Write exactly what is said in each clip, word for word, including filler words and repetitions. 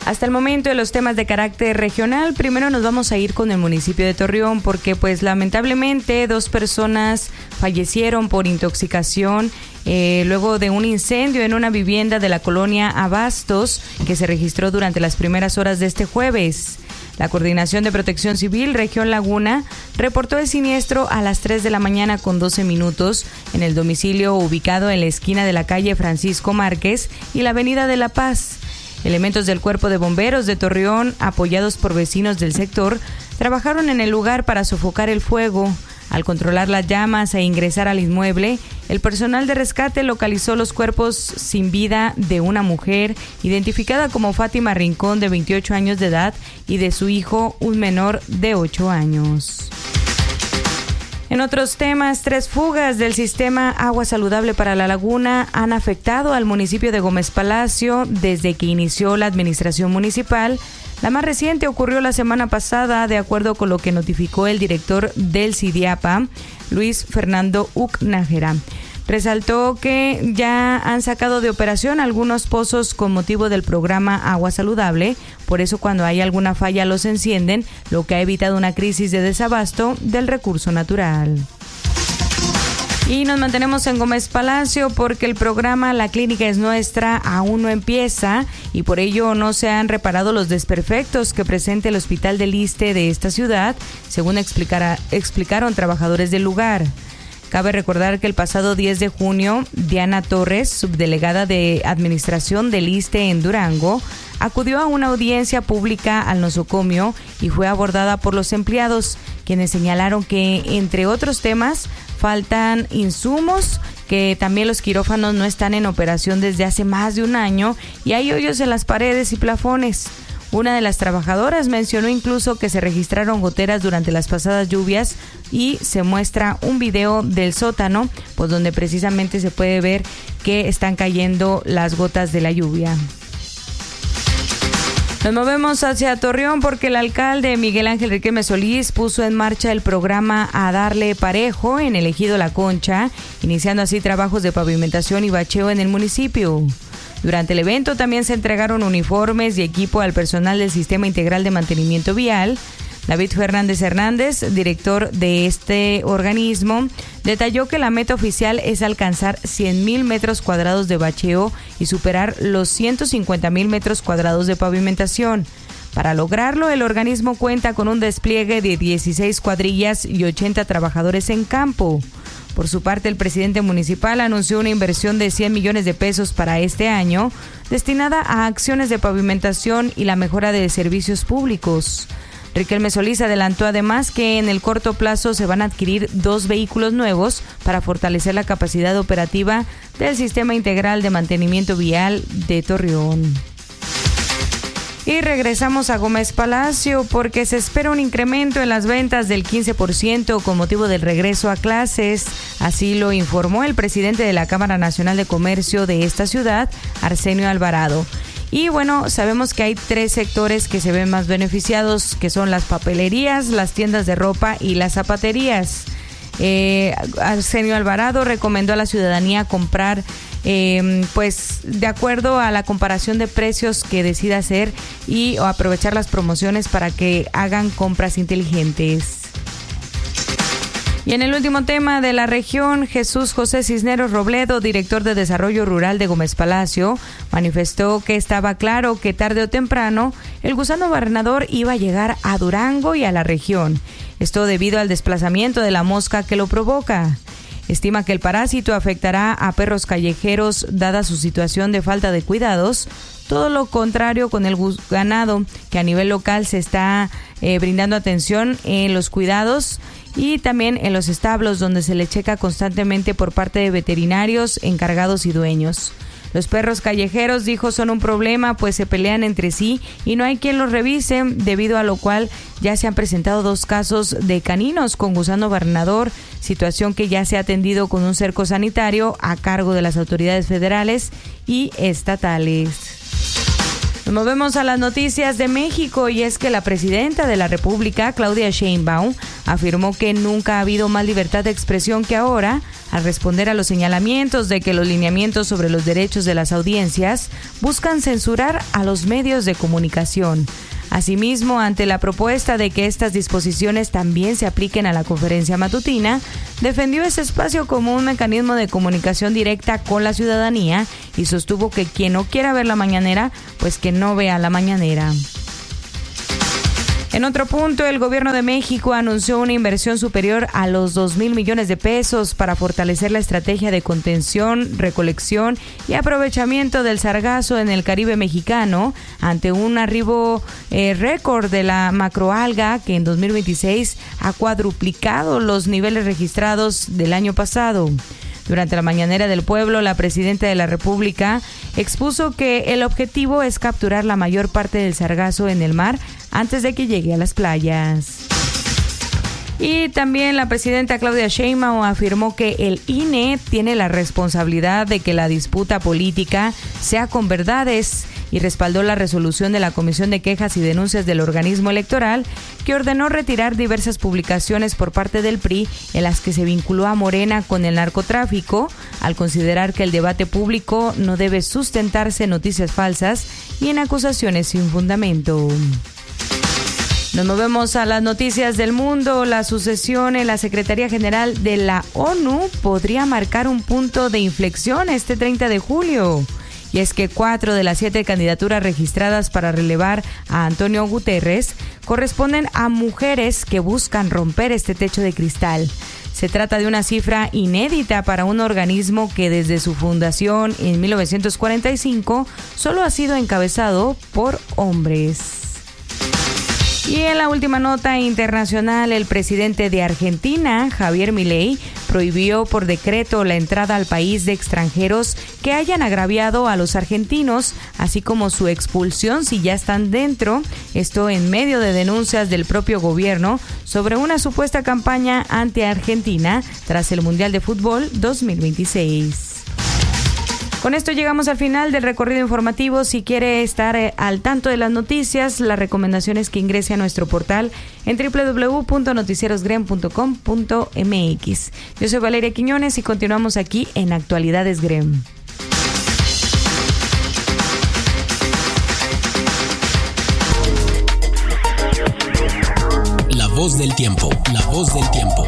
Hasta el momento de los temas de carácter regional, primero nos vamos a ir con el municipio de Torreón porque pues lamentablemente dos personas fallecieron por intoxicación eh, luego de un incendio en una vivienda de la colonia Abastos que se registró durante las primeras horas de este jueves. La Coordinación de Protección Civil Región Laguna reportó el siniestro a las tres de la mañana con doce minutos en el domicilio ubicado en la esquina de la calle Francisco Márquez y la avenida de La Paz. Elementos del Cuerpo de Bomberos de Torreón, apoyados por vecinos del sector, trabajaron en el lugar para sofocar el fuego. Al controlar las llamas e ingresar al inmueble, el personal de rescate localizó los cuerpos sin vida de una mujer, identificada como Fátima Rincón, de veintiocho años de edad, y de su hijo, un menor de ocho años. En otros temas, tres fugas del sistema Agua Saludable para la Laguna han afectado al municipio de Gómez Palacio desde que inició la administración municipal. La más reciente ocurrió la semana pasada, de acuerdo con lo que notificó el director del SIDIAPA, Luis Fernando Ucnájera. Resaltó que ya han sacado de operación algunos pozos con motivo del programa Agua Saludable, por eso cuando hay alguna falla los encienden, lo que ha evitado una crisis de desabasto del recurso natural. Y nos mantenemos en Gómez Palacio porque el programa La Clínica es Nuestra aún no empieza y por ello no se han reparado los desperfectos que presenta el Hospital del Iste de esta ciudad, según explicara, explicaron trabajadores del lugar. Cabe recordar que el pasado diez de junio, Diana Torres, subdelegada de Administración del Iste en Durango, acudió a una audiencia pública al nosocomio y fue abordada por los empleados, quienes señalaron que, entre otros temas, faltan insumos, que también los quirófanos no están en operación desde hace más de un año y hay hoyos en las paredes y plafones. Una de las trabajadoras mencionó incluso que se registraron goteras durante las pasadas lluvias y se muestra un video del sótano, pues donde precisamente se puede ver que están cayendo las gotas de la lluvia. Nos movemos hacia Torreón porque el alcalde Miguel Ángel Riquelme Solís puso en marcha el programa A Darle Parejo en el ejido La Concha, iniciando así trabajos de pavimentación y bacheo en el municipio. Durante el evento también se entregaron uniformes y equipo al personal del Sistema Integral de Mantenimiento Vial. David Fernández Hernández, director de este organismo, detalló que la meta oficial es alcanzar cien mil metros cuadrados de bacheo y superar los ciento cincuenta mil metros cuadrados de pavimentación. Para lograrlo, el organismo cuenta con un despliegue de dieciséis cuadrillas y ochenta trabajadores en campo. Por su parte, el presidente municipal anunció una inversión de cien millones de pesos para este año, destinada a acciones de pavimentación y la mejora de servicios públicos. Riquelme Solís adelantó además que en el corto plazo se van a adquirir dos vehículos nuevos para fortalecer la capacidad operativa del Sistema Integral de Mantenimiento Vial de Torreón. Y regresamos a Gómez Palacio porque se espera un incremento en las ventas del quince por ciento con motivo del regreso a clases. Así lo informó el presidente de la Cámara Nacional de Comercio de esta ciudad, Arsenio Alvarado. Y bueno, sabemos que hay tres sectores que se ven más beneficiados, que son las papelerías, las tiendas de ropa y las zapaterías. Eh, Arsenio Alvarado recomendó a la ciudadanía comprar Eh, pues de acuerdo a la comparación de precios que decida hacer y o aprovechar las promociones para que hagan compras inteligentes. Y en el último tema de la región, Jesús José Cisneros Robledo, director de Desarrollo Rural de Gómez Palacio, manifestó que estaba claro que tarde o temprano el gusano barrenador iba a llegar a Durango y a la región. Esto debido al desplazamiento de la mosca que lo provoca. Estima que el parásito afectará a perros callejeros dada su situación de falta de cuidados, todo lo contrario con el ganado, que a nivel local se está eh, brindando atención en los cuidados y también en los establos donde se le checa constantemente por parte de veterinarios, encargados y dueños. Los perros callejeros, dijo, son un problema, pues se pelean entre sí y no hay quien los revise, debido a lo cual ya se han presentado dos casos de caninos con gusano barrenador, situación que ya se ha atendido con un cerco sanitario a cargo de las autoridades federales y estatales. Nos movemos a las noticias de México y es que la presidenta de la República, Claudia Sheinbaum, afirmó que nunca ha habido más libertad de expresión que ahora al responder a los señalamientos de que los lineamientos sobre los derechos de las audiencias buscan censurar a los medios de comunicación. Asimismo, ante la propuesta de que estas disposiciones también se apliquen a la conferencia matutina, defendió ese espacio como un mecanismo de comunicación directa con la ciudadanía y sostuvo que quien no quiera ver la mañanera, pues que no vea la mañanera. En otro punto, el gobierno de México anunció una inversión superior a los dos mil millones de pesos para fortalecer la estrategia de contención, recolección y aprovechamiento del sargazo en el Caribe mexicano ante un arribo eh, récord de la macroalga que en dos mil veintiséis ha cuadruplicado los niveles registrados del año pasado. Durante la mañanera del pueblo, la presidenta de la República expuso que el objetivo es capturar la mayor parte del sargazo en el mar antes de que llegue a las playas. Y también la presidenta Claudia Sheinbaum afirmó que el I N E tiene la responsabilidad de que la disputa política sea con verdades y respaldó la resolución de la Comisión de Quejas y Denuncias del organismo electoral que ordenó retirar diversas publicaciones por parte del P R I en las que se vinculó a Morena con el narcotráfico, al considerar que el debate público no debe sustentarse en noticias falsas y en acusaciones sin fundamento. Nos movemos a las noticias del mundo. La sucesión en la Secretaría General de la ONU podría marcar un punto de inflexión este treinta de julio. Y es que cuatro de las siete candidaturas registradas para relevar a Antonio Guterres corresponden a mujeres que buscan romper este techo de cristal. Se trata de una cifra inédita para un organismo que desde su fundación en mil novecientos cuarenta y cinco solo ha sido encabezado por hombres. Y en la última nota internacional, el presidente de Argentina, Javier Milei, prohibió por decreto la entrada al país de extranjeros que hayan agraviado a los argentinos, así como su expulsión si ya están dentro, esto en medio de denuncias del propio gobierno sobre una supuesta campaña anti-Argentina tras el Mundial de Fútbol dos mil veintiséis. Con esto llegamos al final del recorrido informativo. Si quiere estar eh, al tanto de las noticias, la recomendación es que ingrese a nuestro portal en doble u doble u doble u punto noticieros grem punto com punto m x. Yo soy Valeria Quiñones y continuamos aquí en Actualidades Grem. La voz del tiempo, la voz del tiempo.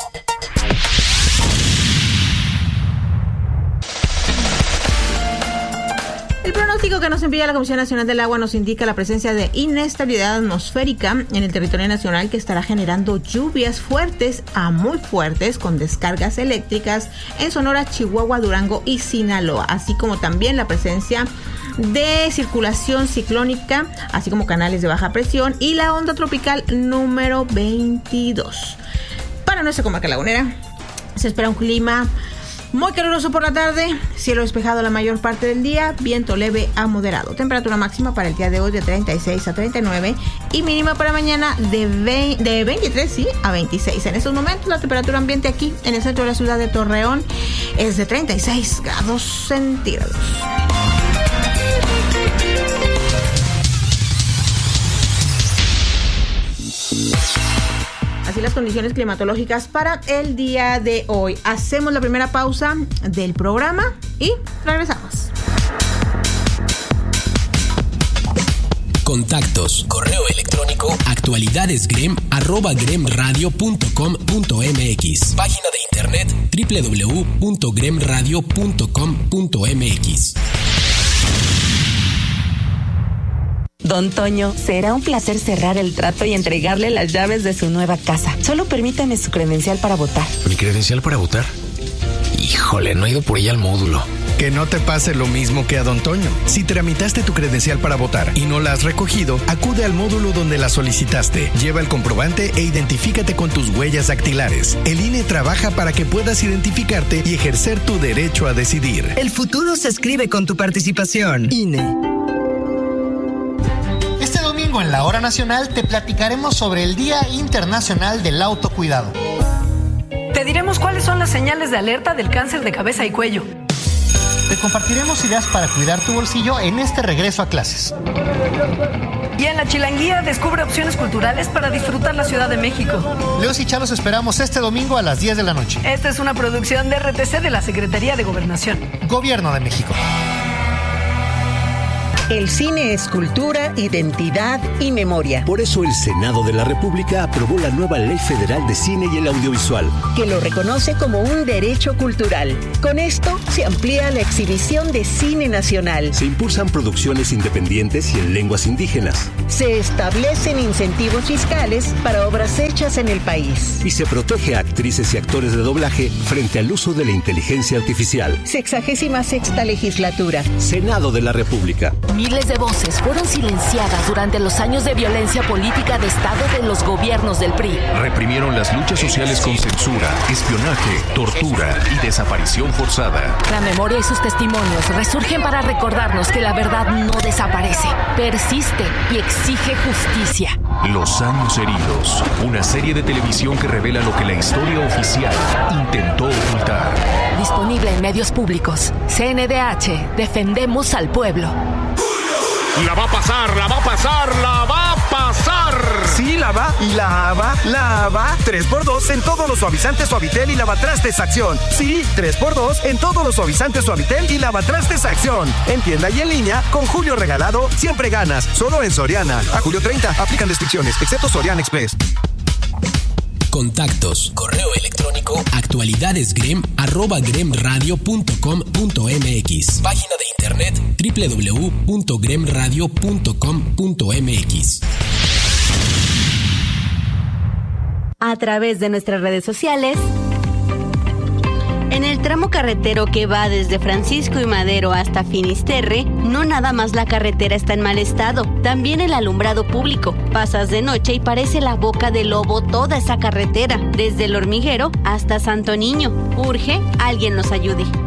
El pronóstico que nos envía la Comisión Nacional del Agua nos indica la presencia de inestabilidad atmosférica en el territorio nacional que estará generando lluvias fuertes a muy fuertes con descargas eléctricas en Sonora, Chihuahua, Durango y Sinaloa, así como también la presencia de circulación ciclónica, así como canales de baja presión y la onda tropical número veintidós. Para nuestra comarca lagunera se espera un clima muy caluroso por la tarde, cielo despejado la mayor parte del día, viento leve a moderado. Temperatura máxima para el día de hoy de treinta y seis a treinta y nueve y mínima para mañana de, veinte, de veintitrés sí, a veintiséis. En estos momentos la temperatura ambiente aquí en el centro de la ciudad de Torreón es de treinta y seis grados centígrados. Así las condiciones climatológicas para el día de hoy. Hacemos la primera pausa del programa y regresamos. Contactos, correo electrónico, actualidadesgrem arroba gremradio punto com punto m x. Página de internet doble u doble u doble u punto gremradio punto com punto m x. Don Toño, será un placer cerrar el trato y entregarle las llaves de su nueva casa. Solo permítame su credencial para votar. ¿Mi credencial para votar? Híjole, no he ido por ella al módulo. Que no te pase lo mismo que a Don Toño. Si tramitaste tu credencial para votar y no la has recogido, acude al módulo donde la solicitaste. Lleva el comprobante e identifícate con tus huellas dactilares. El I N E trabaja para que puedas identificarte y ejercer tu derecho a decidir. El futuro se escribe con tu participación. I N E. En la Hora Nacional te platicaremos sobre el Día Internacional del Autocuidado. Te diremos cuáles son las señales de alerta del cáncer de cabeza y cuello. Te compartiremos ideas para cuidar tu bolsillo en este regreso a clases. Y en La Chilanguía descubre opciones culturales para disfrutar la Ciudad de México. Leos y Chalo, esperamos este domingo a las diez de la noche. Esta es una producción de R T C de la Secretaría de Gobernación. Gobierno de México. El cine es cultura, identidad y memoria. Por eso el Senado de la República aprobó la nueva Ley Federal de Cine y el Audiovisual, que lo reconoce como un derecho cultural. Con esto se amplía la exhibición de cine nacional. Se impulsan producciones independientes y en lenguas indígenas. Se establecen incentivos fiscales para obras hechas en el país. Y se protege a actrices y actores de doblaje frente al uso de la inteligencia artificial. Sexagésima sexta legislatura. Senado de la República. Miles de voces fueron silenciadas durante los años de violencia política de Estado de los gobiernos del P R I. Reprimieron las luchas sociales con censura, espionaje, tortura y desaparición forzada. La memoria y sus testimonios resurgen para recordarnos que la verdad no desaparece, persiste y exige justicia. Los años heridos, una serie de televisión que revela lo que la historia oficial intentó ocultar. Disponible en medios públicos. C N D H, defendemos al pueblo. La va a pasar, la va a pasar, la va a pasar. Sí, la va, la va, la va. tres por dos en todos los suavizantes Suavitel y lavatrastes Acción. Sí, tres por dos en todos los suavizantes Suavitel y lavatrastes Acción. En tienda y en línea, con Julio Regalado, siempre ganas. Solo en Soriana. A julio treinta, aplican restricciones, excepto Soriana Express. Contactos, correo electrónico, actualidadesgrem, arroba gremradio punto com punto mx. Página de internet, doble u doble u doble u punto gremradio punto com punto mx. A través de nuestras redes sociales. En el tramo carretero que va desde Francisco y Madero hasta Finisterre, no nada más la carretera está en mal estado, también el alumbrado público. Pasas de noche y parece la boca del lobo toda esa carretera, desde El Hormiguero hasta Santo Niño. Urge, alguien nos ayude.